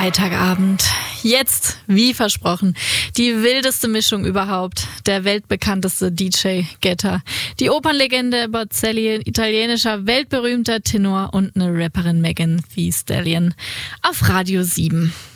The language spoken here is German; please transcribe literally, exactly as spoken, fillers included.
Freitagabend. Jetzt, wie versprochen, die wildeste Mischung überhaupt. Der weltbekannteste D J Getter, die Opernlegende Bocelli, italienischer weltberühmter Tenor und eine Rapperin Megan Thee Stallion auf Radio sieben.